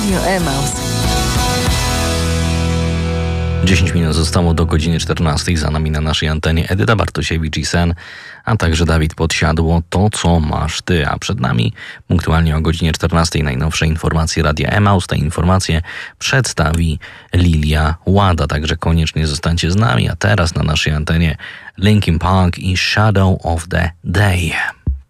Radio Emaus. 10 minut zostało do godziny 14. Za nami na naszej antenie Edyta Bartosiewicz i Sen, a także Dawid Podsiadło. To, co masz ty, a przed nami punktualnie o godzinie 14. najnowsze informacje Radia Emaus. Te informacje przedstawi Lilia Łada, także koniecznie zostańcie z nami. A teraz na naszej antenie Linkin Park i Shadow of the Day.